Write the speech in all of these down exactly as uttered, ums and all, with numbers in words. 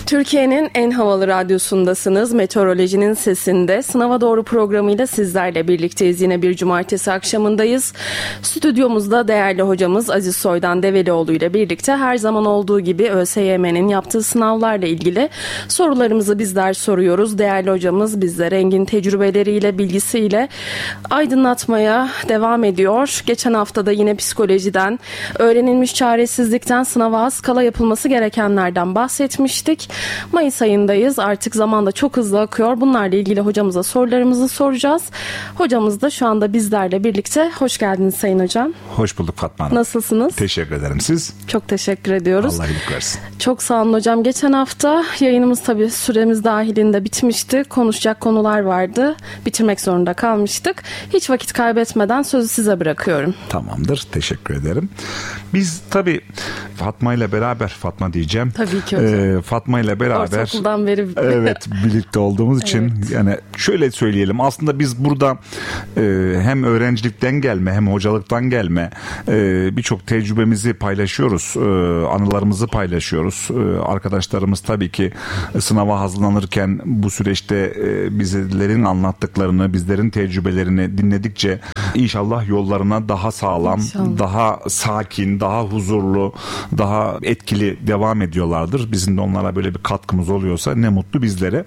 Türkiye'nin en havalı radyosundasınız. Meteorolojinin sesinde Sınava Doğru programıyla sizlerle birlikteyiz. Yine bir cumartesi akşamındayız. Stüdyomuzda değerli hocamız Aziz Soydan Develioğlu ile birlikte her zaman olduğu gibi ÖSYM'nin yaptığı sınavlarla ilgili sorularımızı bizler soruyoruz. Değerli hocamız bizlere engin tecrübeleriyle, bilgisiyle aydınlatmaya devam ediyor. Geçen hafta da yine psikolojiden, öğrenilmiş çaresizlikten, sınava az kala yapılması gerekenlerden bahsetmiştik. Mayıs ayındayız. Artık zaman da çok hızlı akıyor. Bunlarla ilgili hocamıza sorularımızı soracağız. Hocamız da şu anda bizlerle birlikte. Hoş geldiniz Sayın Hocam. Hoş bulduk Fatma Hanım. Nasılsınız? Teşekkür ederim. Siz? Çok teşekkür ediyoruz. Allah iyilik versin. Çok sağ olun hocam. Geçen hafta yayınımız tabii süremiz dahilinde bitmişti. Konuşacak konular vardı. Bitirmek zorunda kalmıştık. Hiç vakit kaybetmeden sözü size bırakıyorum. Tamamdır. Teşekkür ederim. Biz tabii Fatma ile beraber, Fatma diyeceğim. Tabii ki hocam. E, Fatma ile beraber ortaokuldan beri evet birlikte olduğumuz için evet. Yani şöyle söyleyelim, aslında biz burada e, hem öğrencilikten gelme hem hocalıktan gelme e, birçok tecrübemizi paylaşıyoruz, e, anılarımızı paylaşıyoruz. E, arkadaşlarımız tabii ki sınava hazırlanırken bu süreçte e, bizlerin anlattıklarını, bizlerin tecrübelerini dinledikçe inşallah yollarına daha sağlam, inşallah. Daha sakin, daha huzurlu, daha etkili devam ediyorlardır. Bizim de onlara böyle bir katkımız oluyorsa ne mutlu bizlere.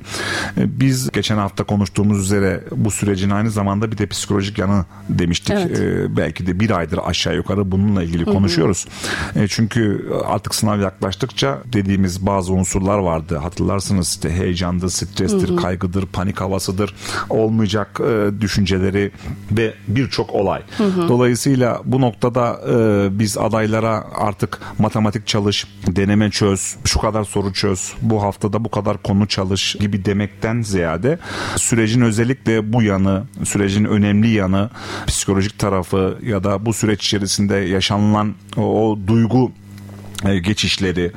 Biz geçen hafta konuştuğumuz üzere bu sürecin aynı zamanda bir de psikolojik yanı demiştik. Evet. Ee, belki de bir aydır aşağı yukarı bununla ilgili Hı-hı. konuşuyoruz. E, çünkü artık sınav yaklaştıkça dediğimiz bazı unsurlar vardı. Hatırlarsınız, işte heyecandır, strestir, Hı-hı. kaygıdır, panik havasıdır, olmayacak e, düşünceleri ve birçok olay. Hı-hı. Dolayısıyla bu noktada e, biz adaylara artık matematik çalış, deneme çöz, şu kadar soru çöz, bu haftada bu kadar konu çalış gibi demekten ziyade sürecin özellikle bu yanı, sürecin önemli yanı, psikolojik tarafı ya da bu süreç içerisinde yaşanılan o, o duygu geçişleri,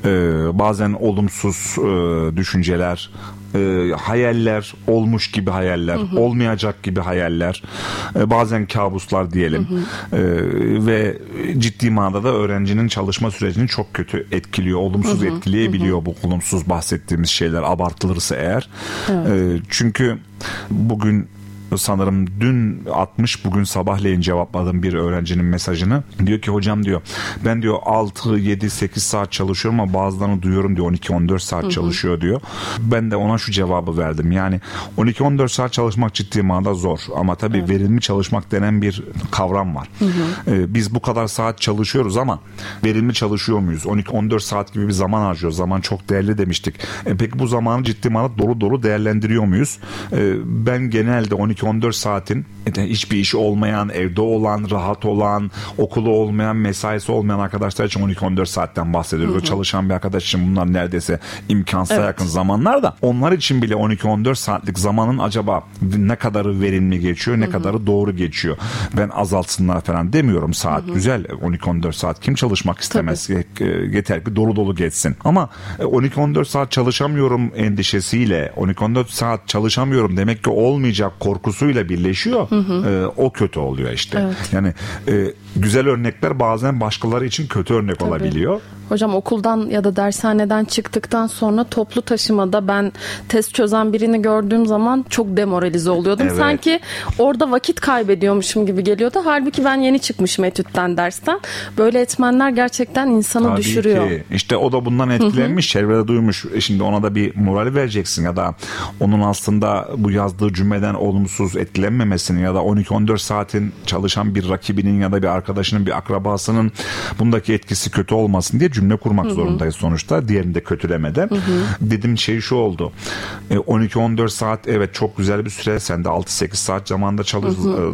bazen olumsuz düşünceler, E, hayaller, olmuş gibi hayaller, hı hı. olmayacak gibi hayaller, e, bazen kabuslar diyelim, hı hı. E, ve ciddi manada da öğrencinin çalışma sürecini çok kötü etkiliyor, olumsuz hı hı. etkileyebiliyor hı hı. bu olumsuz bahsettiğimiz şeyler abartılırsa eğer. Evet. E, çünkü bugün sanırım dün atmış, bugün sabahleyin cevapladım bir öğrencinin mesajını. Diyor ki hocam diyor, ben diyor altı yedi sekiz saat çalışıyorum ama bazılarını duyuyorum diyor on iki on dört saat Hı-hı. çalışıyor diyor. Ben de ona şu cevabı verdim. Yani on iki on dört saat çalışmak ciddi manada zor ama tabii evet. verimli çalışmak denen bir kavram var. Ee, biz bu kadar saat çalışıyoruz ama verimli çalışıyor muyuz? on iki on dört saat gibi bir zaman harcıyoruz. Zaman çok değerli demiştik. E, peki bu zamanı ciddi manada dolu dolu değerlendiriyor muyuz? E, ben genelde on iki on dört saatin hiçbir işi olmayan, evde olan, rahat olan, okulu olmayan, mesaisi olmayan arkadaşlar için on iki on dört saatten bahsediyoruz. Hı hı. Çalışan bir arkadaş için bunlar neredeyse imkansıza evet. yakın zamanlar da onlar için bile on iki on dört saatlik zamanın acaba ne kadarı verimli geçiyor, ne hı hı. kadarı doğru geçiyor. Ben azaltsınlar falan demiyorum. Saat hı hı. güzel. on iki on dört saat kim çalışmak istemez? Tabii. Yeter ki dolu dolu geçsin. Ama on iki on dört saat çalışamıyorum endişesiyle on iki on dört saat çalışamıyorum demek ki olmayacak korkusuyla birleşiyor. Hı hı. Ee, o kötü oluyor işte. Evet. Yani e, güzel örnekler bazen başkaları için kötü örnek Tabii. olabiliyor. Hocam okuldan ya da dershaneden çıktıktan sonra toplu taşımada ben test çözen birini gördüğüm zaman çok demoralize oluyordum. Evet. Sanki orada vakit kaybediyormuşum gibi geliyordu. Halbuki ben yeni çıkmışım etütten, dersten. Böyle etmenler gerçekten insanı Tabii düşürüyor. Ki. İşte o da bundan etkilenmiş, Hı-hı. çevrede duymuş. Şimdi ona da bir moral vereceksin ya da onun aslında bu yazdığı cümleden olumsuz etkilenmemesini ya da on iki on dört saatin çalışan bir rakibinin ya da bir arkadaşının, bir akrabasının bundaki etkisi kötü olmasın diye cümle kurmak Hı-hı. zorundayız sonuçta. Diğerini de kötülemeden. Hı-hı. Dediğim şey şu oldu. on iki on dört saat evet çok güzel bir süre. Sen de altı sekiz saat zamanda çalış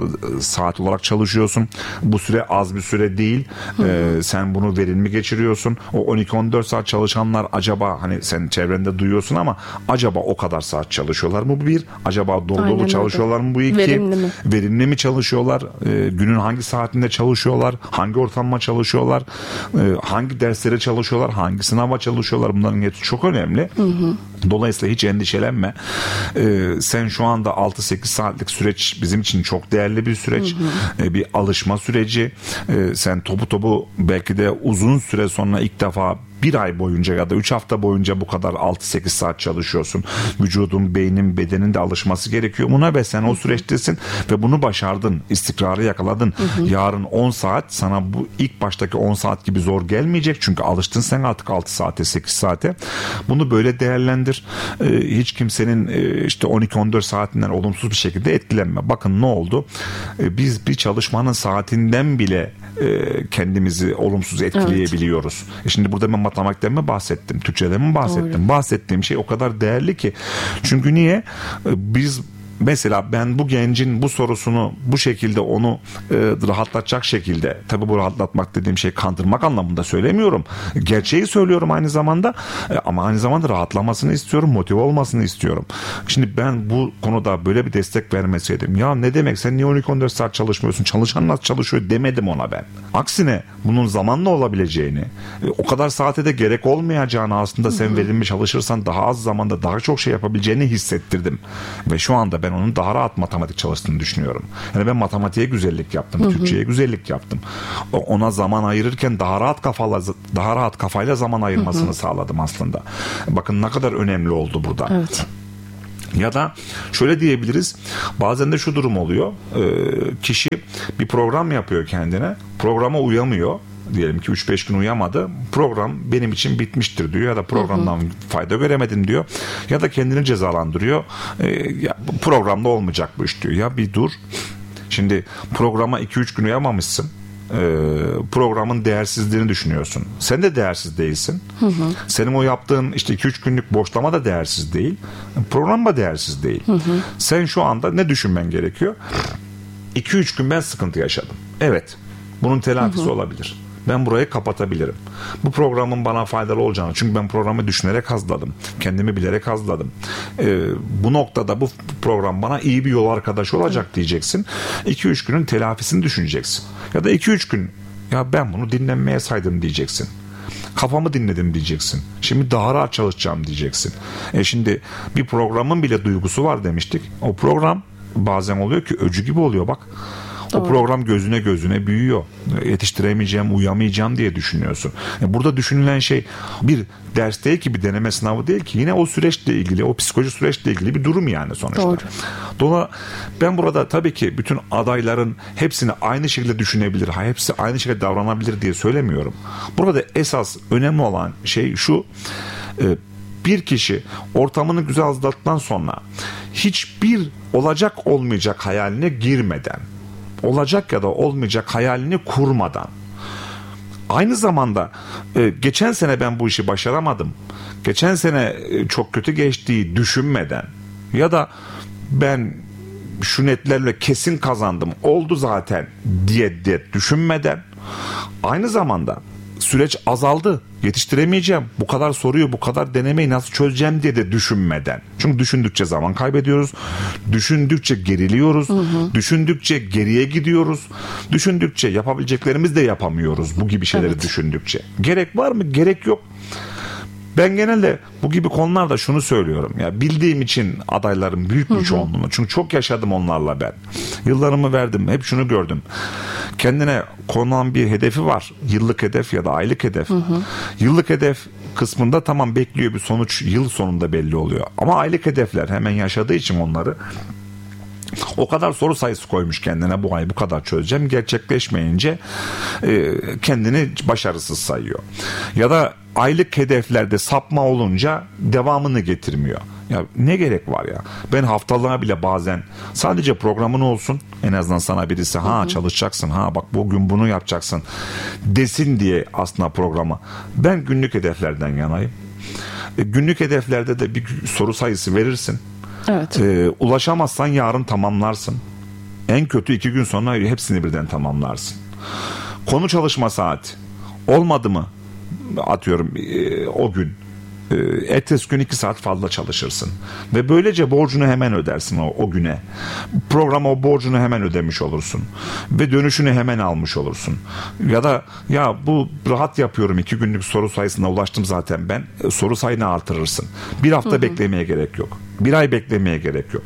saat olarak çalışıyorsun. Bu süre az bir süre değil. Ee, sen bunu verimli geçiriyorsun. O on iki on dört saat çalışanlar acaba hani sen çevrende duyuyorsun ama acaba o kadar saat çalışıyorlar mı? Bu bir. Acaba dolu Aynen dolu çalışıyorlar öyle. mı? Bu iki. Verimli mi? Verimli mi çalışıyorlar? Ee, günün hangi saatinde çalışıyorlar? Hangi ortamda çalışıyorlar? Ee, hangi derslere çalışıyorlar? Hangi sınava çalışıyorlar? Bunların hepsi çok önemli. Hı hı. Dolayısıyla hiç endişelenme. Ee, sen şu anda altı sekiz saatlik süreç bizim için çok değerli bir süreç. Hı hı. Ee, bir alışma süreci. Ee, sen topu topu belki de uzun süre sonra ilk defa bir ay boyunca ya da üç hafta boyunca bu kadar altı sekiz saat çalışıyorsun. Vücudun, beynin, bedenin de alışması gerekiyor buna ve sen o süreçtesin ve bunu başardın. İstikrarı yakaladın. Hı hı. Yarın on saat sana bu ilk baştaki on saat gibi zor gelmeyecek. Çünkü alıştın sen artık altı saate, sekiz saate. Bunu böyle değerlendir. Ee, hiç kimsenin e, işte on iki on dört saatinden olumsuz bir şekilde etkilenme. Bakın ne oldu? Ee, biz bir çalışmanın saatinden bile e, kendimizi olumsuz etkileyebiliyoruz. Evet. E şimdi burada ben matematikten mi bahsettim? Türkçeden mi bahsettim? Doğru. Bahsettiğim şey o kadar değerli ki. Çünkü niye? Biz mesela ben bu gencin bu sorusunu bu şekilde onu e, rahatlatacak şekilde, tabii bu rahatlatmak dediğim şey kandırmak anlamında söylemiyorum. Gerçeği söylüyorum aynı zamanda e, ama aynı zamanda rahatlamasını istiyorum, motive olmasını istiyorum. Şimdi ben bu konuda böyle bir destek vermeseydim, ya ne demek sen niye on iki on dört saat çalışmıyorsun, çalışan nasıl çalışıyor demedim ona ben. Aksine bunun zamanla olabileceğini, e, o kadar saate de gerek olmayacağını, aslında sen verimli çalışırsan daha az zamanda daha çok şey yapabileceğini hissettirdim. Ve şu anda ben onun daha rahat matematik çalıştığını düşünüyorum. Yani ben matematiğe güzellik yaptım, hı hı. Türkçe'ye güzellik yaptım. Ona zaman ayırırken daha rahat kafayla daha rahat kafayla zaman ayırmasını hı hı. sağladım aslında. Bakın ne kadar önemli oldu burada. Evet. Ya da şöyle diyebiliriz, bazen de şu durum oluyor, kişi bir program yapıyor kendine, programa uyamıyor, diyelim ki üç beş gün uyamadı, program benim için bitmiştir diyor ya da programdan hı hı. fayda göremedim diyor ya da kendini cezalandırıyor, ya bu programda olmayacak bu iş diyor. Ya bir dur, şimdi programa iki üç gün uyamamışsın, programın değersizliğini düşünüyorsun. Sen de değersiz değilsin. Hı hı. Senin o yaptığın işte iki üç günlük boşlama da değersiz değil. Program da değersiz değil. Hı hı. Sen şu anda ne düşünmen gerekiyor? iki üç gün ben sıkıntı yaşadım. Evet. Bunun telafisi hı hı. olabilir. Ben burayı kapatabilirim. Bu programın bana faydalı olacağını, çünkü ben programı düşünerek hazırladım. Kendimi bilerek hazırladım. Ee, bu noktada bu program bana iyi bir yol arkadaşı olacak diyeceksin. iki üç günün telafisini düşüneceksin. Ya da iki üç gün ya ben bunu dinlenmeye saydım diyeceksin. Kafamı dinledim diyeceksin. Şimdi daha rahat çalışacağım diyeceksin. E şimdi bir programın bile duygusu var demiştik. O program bazen oluyor ki öcü gibi oluyor bak. Doğru. O program gözüne gözüne büyüyor. Yetiştiremeyeceğim, uyamayacağım diye düşünüyorsun. Yani burada düşünülen şey bir ders değil ki, bir deneme sınavı değil ki. Yine o süreçle ilgili, o psikoloji süreçle ilgili bir durum yani sonuçta. Doğru. Dolayısıyla ben burada tabii ki bütün adayların hepsini aynı şekilde düşünebilir, hepsi aynı şekilde davranabilir diye söylemiyorum. Burada esas önemli olan şey şu: bir kişi ortamını güzel hazırladıktan sonra hiçbir olacak olmayacak hayaline girmeden, olacak ya da olmayacak hayalini kurmadan, aynı zamanda e, geçen sene ben bu işi başaramadım, geçen sene e, çok kötü geçtiği düşünmeden ya da ben şu netlerle kesin kazandım, oldu zaten diye de düşünmeden, aynı zamanda süreç azaldı, yetiştiremeyeceğim, bu kadar soruyu, bu kadar denemeyi nasıl çözeceğim diye de düşünmeden. Çünkü düşündükçe zaman kaybediyoruz, düşündükçe geriliyoruz, hı hı. düşündükçe geriye gidiyoruz, düşündükçe yapabileceklerimizi de yapamıyoruz bu gibi şeyleri evet. düşündükçe. Gerek var mı? Gerek yok. Ben genelde bu gibi konularda şunu söylüyorum ya, bildiğim için adayların büyük bir çoğunluğunu, çünkü çok yaşadım onlarla ben. Yıllarımı verdim, hep şunu gördüm. Kendine konulan bir hedefi var. Yıllık hedef ya da aylık hedef. Hı hı. Yıllık hedef kısmında tamam bekliyor bir sonuç, yıl sonunda belli oluyor. Ama aylık hedefler hemen yaşadığı için onları, o kadar soru sayısı koymuş kendine, bu ay bu kadar çözeceğim, gerçekleşmeyince e, kendini başarısız sayıyor. Ya da aylık hedeflerde sapma olunca devamını getirmiyor. Ya ne gerek var ya? Ben haftalığa bile bazen sadece programın olsun, en azından sana birisi ha hı hı. çalışacaksın, ha bak bugün bunu yapacaksın desin diye aslında programı. Ben günlük hedeflerden yanayım. E, günlük hedeflerde de bir soru sayısı verirsin. Evet. E, ulaşamazsan yarın tamamlarsın. En kötü iki gün sonra hepsini birden tamamlarsın. Konu çalışma saati olmadı mı? Atıyorum e, o gün e, ertesi gün iki saat fazla çalışırsın ve böylece borcunu hemen ödersin o, o güne. Programa o borcunu hemen ödemiş olursun ve dönüşünü hemen almış olursun. Ya da ya bu rahat yapıyorum, iki günlük soru sayısına ulaştım zaten ben, e, soru sayını artırırsın. Bir hafta hı hı. beklemeye gerek yok. Bir ay beklemeye gerek yok.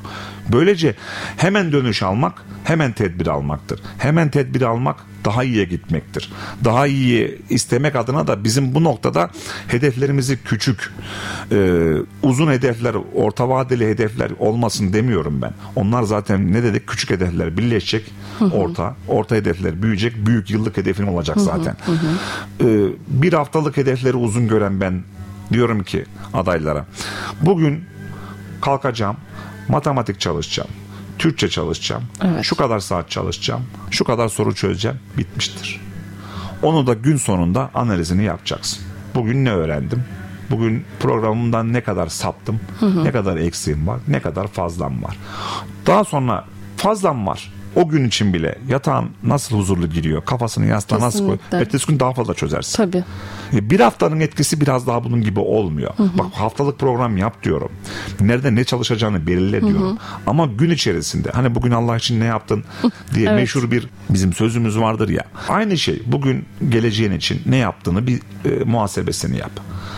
Böylece hemen dönüş almak, hemen tedbir almaktır. Hemen tedbir almak daha iyiye gitmektir. Daha iyi istemek adına da bizim bu noktada hedeflerimizi küçük, e, uzun hedefler, orta vadeli hedefler olmasın demiyorum ben. Onlar zaten ne dedik? Küçük hedefler birleşecek, hı hı. orta, orta hedefler büyüyecek, büyük yıllık hedefin olacak zaten. Hı hı hı. E, bir haftalık hedefleri uzun gören ben diyorum ki adaylara, bugün kalkacağım, matematik çalışacağım, Türkçe çalışacağım, evet. şu kadar saat çalışacağım, şu kadar soru çözeceğim, bitmiştir. Onu da gün sonunda analizini yapacaksın. Bugün ne öğrendim? Bugün programımdan ne kadar saptım? Hı hı. Ne kadar eksiğim var? Ne kadar fazlam var? Daha sonra fazlam var. O gün için bile yatağın nasıl huzurlu giriyor, kafasını yastığa nasıl koy, ertesi gün daha fazla çözersin. Tabii. Bir haftanın etkisi biraz daha bunun gibi olmuyor. Hı hı. Bak, haftalık program yap diyorum. Nerede ne çalışacağını belirle diyorum. Hı hı. Ama gün içerisinde hani bugün Allah için ne yaptın diye evet. meşhur bir bizim sözümüz vardır ya. Aynı şey, bugün geleceğin için ne yaptığını bir e, muhasebesini yap.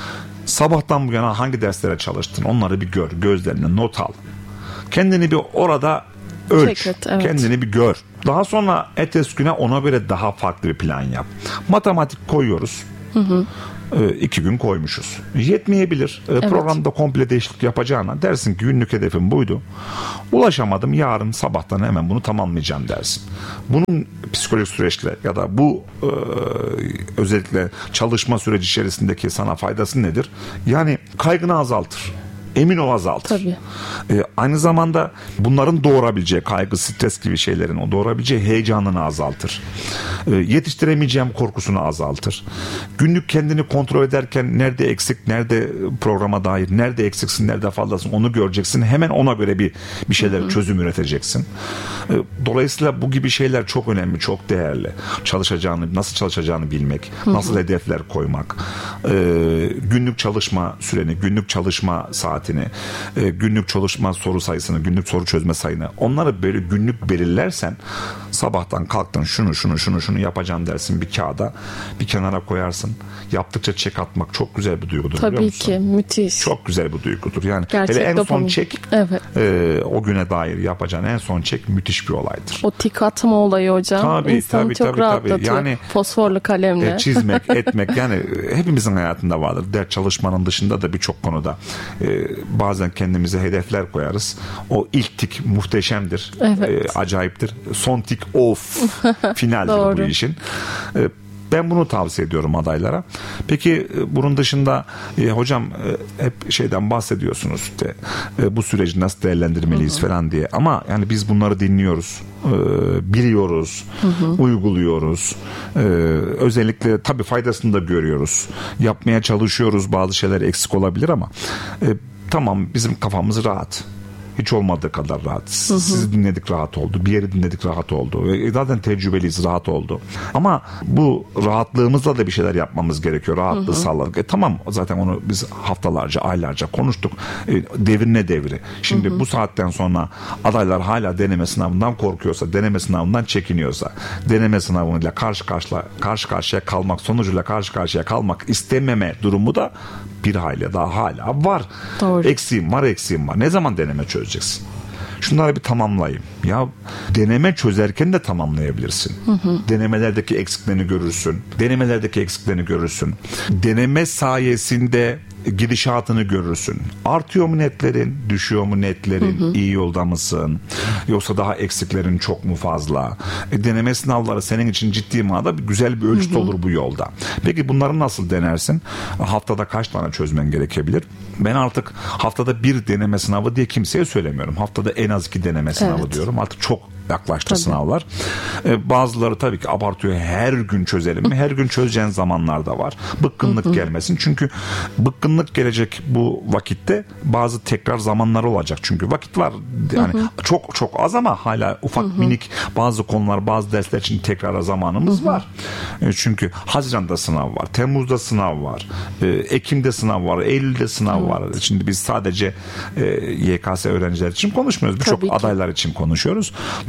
Sabahtan bu yana hangi derslere çalıştın, onları bir gör, gözlerine not al. Kendini bir orada ölç, Çeket, evet. kendini bir gör. Daha sonra ertesi güne ona göre daha farklı bir plan yap. Matematik koyuyoruz. Hı hı. E, iki gün koymuşuz. Yetmeyebilir. E, evet. Programda komple değişiklik yapacağına dersin ki günlük hedefim buydu. Ulaşamadım, yarın sabahtan hemen bunu tamamlayacağım dersin. Bunun psikolojik süreçle ya da bu e, özellikle çalışma süreci içerisindeki sana faydası nedir? Yani kaygını azaltır. Emin ol azaltır. Tabii. Ee, aynı zamanda bunların doğurabileceği kaygı, stres gibi şeylerin o doğurabileceği heyecanını azaltır. Ee, yetiştiremeyeceğim korkusunu azaltır. Günlük kendini kontrol ederken nerede eksik, nerede programa dair, nerede eksiksin, nerede fazlasın onu göreceksin. Hemen ona göre bir bir şeyler Hı-hı. çözüm üreteceksin. Ee, dolayısıyla bu gibi şeyler çok önemli, çok değerli. Çalışacağını, nasıl çalışacağını bilmek, Hı-hı. nasıl hedefler koymak, ee, günlük çalışma süreni, günlük çalışma saati, E, günlük çalışma soru sayısını, günlük soru çözme sayını, onları böyle günlük belirlersen sabahtan kalktın şunu şunu şunu şunu yapacağım dersin bir kağıda, bir kenara koyarsın. Yaptıkça çek atmak çok güzel bir duygudur. Tabii ki, müthiş. Çok güzel bir duygudur. Yani gerçek hele en dopamin. son çek, evet. e, o güne dair yapacağın en son çek müthiş bir olaydır. O tik atma olayı hocam. Tabii, İnsanı tabii, çok tabii, rahatlatıyor. Tabii. Yani fosforlu kalemle. E, çizmek, etmek yani hepimizin hayatında vardır. Ders çalışmanın dışında da birçok konuda e, bazen kendimize hedefler koyarız. O ilk tik muhteşemdir. Evet. E, acayiptir. Son tik of finaldir bu işin. E, ben bunu tavsiye ediyorum adaylara. Peki bunun dışında e, hocam e, hep şeyden bahsediyorsunuz işte e, bu süreci nasıl değerlendirmeliyiz hı hı. falan diye. Ama yani biz bunları dinliyoruz. E, biliyoruz. Hı hı. Uyguluyoruz. E, özellikle tabii faydasını da görüyoruz. Yapmaya çalışıyoruz. Bazı şeyler eksik olabilir ama e, tamam, bizim kafamız rahat. Hiç olmadığı kadar rahat. Sizi hı hı. dinledik, rahat oldu. Bir yeri dinledik, rahat oldu. E zaten tecrübeliyiz, rahat oldu. Ama bu rahatlığımızla da bir şeyler yapmamız gerekiyor. Rahatlığı hı hı. sağladık. E tamam, zaten onu biz haftalarca, aylarca konuştuk. E, devir ne devri? Şimdi hı hı. bu saatten sonra adaylar hala deneme sınavından korkuyorsa, deneme sınavından çekiniyorsa, deneme sınavıyla karşı karşıya, karşı karşıya kalmak, sonucuyla karşı karşıya kalmak istememe durumu da bir hayli daha hala var. Doğru. Eksiğim var, eksiğim var. Ne zaman deneme çözeceksin? Şunları bir tamamlayayım. Ya deneme çözerken de tamamlayabilirsin. Hı hı. Denemelerdeki eksiklerini görürsün. Denemelerdeki eksiklerini görürsün. Deneme sayesinde gidişatını görürsün. Artıyor mu netlerin? Düşüyor mu netlerin? Hı hı. İyi yolda mısın? Yoksa daha eksiklerin çok mu fazla? E, deneme sınavları senin için ciddi manada güzel bir ölçüt hı hı. olur bu yolda. Peki bunları nasıl denersin? Haftada kaç tane çözmen gerekebilir? Ben artık haftada bir deneme sınavı diye kimseye söylemiyorum. Haftada en az iki deneme sınavı evet. diyorum. Artık çok yaklaştı tabii. sınavlar. Ee, bazıları tabii ki abartıyor. Her gün çözelim mi? Her gün çözeceğin zamanlar da var. Bıkkınlık hı hı. gelmesin. Çünkü bıkkınlık gelecek bu vakitte bazı tekrar zamanları olacak. Çünkü vakit var. Yani hı hı. çok çok az ama hala ufak hı hı. minik bazı konular, bazı dersler için tekrar zamanımız hı hı. var. E, çünkü Haziran'da sınav var. Temmuz'da sınav var. E, Ekim'de sınav var. Eylül'de sınav hı. var. Şimdi biz sadece e, Y K S öğrenciler için konuşmuyoruz. Birçok adaylar için konuşuyoruz.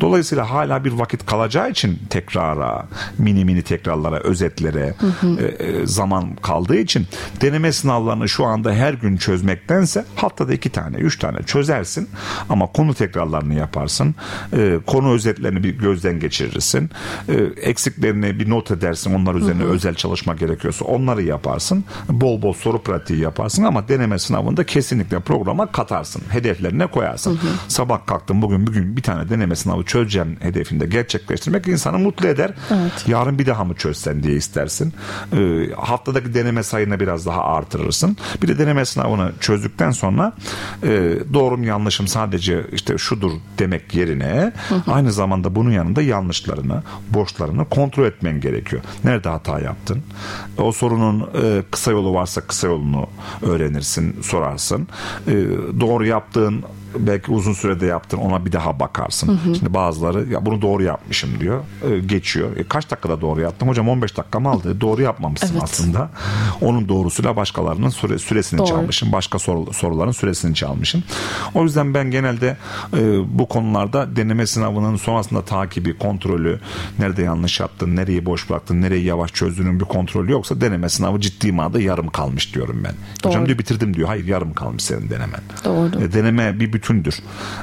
Dolayısıyla hala bir vakit kalacağı için tekrara, mini mini tekrarlara, özetlere hı hı. E, zaman kaldığı için deneme sınavlarını şu anda her gün çözmektense haftada iki tane, üç tane çözersin ama konu tekrarlarını yaparsın. E, konu özetlerini bir gözden geçirirsin. E, eksiklerini bir not edersin. Onlar üzerine hı hı. özel çalışma gerekiyorsa onları yaparsın. Bol bol soru pratiği yaparsın ama deneme sınavında kesinlikle programa katarsın. Hedeflerine koyarsın. Hı hı. Sabah kalktım bugün bugün bir tane deneme sınavı çözeceğim hedefinde gerçekleştirmek insanı mutlu eder. Evet. Yarın bir daha mı çözsen diye istersin. E, haftadaki deneme sayını biraz daha artırırsın. Bir de deneme sınavını çözdükten sonra e, doğrum yanlışım sadece işte şudur demek yerine hı hı. aynı zamanda bunun yanında yanlışlarını, boşlarını kontrol etmen gerekiyor. Nerede hata yaptın? O sorunun e, kısa yolu varsa kısa yolunu öğrenirsin, sorarsın. E, doğru yaptığın belki uzun sürede yaptın, ona bir daha bakarsın. Hı hı. Şimdi bazıları ya bunu doğru yapmışım diyor. E, geçiyor. E, kaç dakikada doğru yaptım? Hocam on beş dakika mı aldı? Doğru yapmamışsın evet. aslında. Onun doğrusuyla başkalarının süre, süresini doğru. çalmışım. Başka soru, soruların süresini çalmışım. O yüzden ben genelde e, bu konularda deneme sınavının sonrasında takibi, kontrolü, nerede yanlış yaptın, nereyi boş bıraktın, nereyi yavaş çözdüğünün bir kontrolü yoksa deneme sınavı ciddi manada yarım kalmış diyorum ben. Doğru. Hocam diyor bitirdim diyor. Hayır, yarım kalmış senin denemen. Doğru. E, deneme bir bütündür.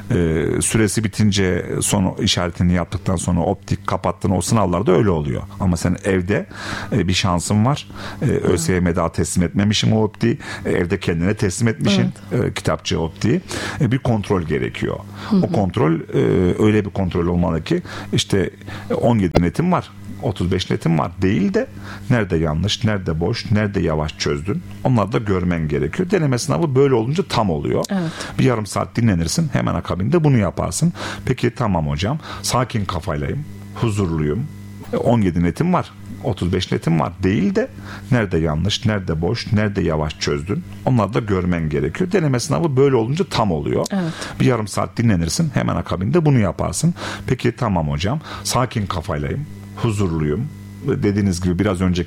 Ee, süresi bitince son işaretini yaptıktan sonra optik kapattın, o sınavlarda öyle oluyor. Ama sen evde e, bir şansın var. E, ÖSYM'de daha teslim etmemişim o optiği. E, evde kendine teslim etmişim evet. e, kitapçı optiği. E, bir kontrol gerekiyor. Hı hı. O kontrol e, öyle bir kontrol olmalı ki işte on yedi netim var. otuz beş netim var değil de nerede yanlış, nerede boş, nerede yavaş çözdün, onları da görmen gerekiyor. Deneme sınavı böyle olunca tam oluyor. Evet. Bir yarım saat dinlenirsin, hemen akabinde bunu yaparsın. Peki tamam hocam, sakin kafaylayım, huzurluyum, on yedi netim var, otuz beş netim var değil de nerede yanlış, nerede boş, nerede yavaş çözdün, onları da görmen gerekiyor. Deneme sınavı böyle olunca tam oluyor. Evet. Bir yarım saat dinlenirsin, hemen akabinde bunu yaparsın. Peki tamam hocam, sakin kafaylayım, huzurluyum. Dediğiniz gibi biraz önceki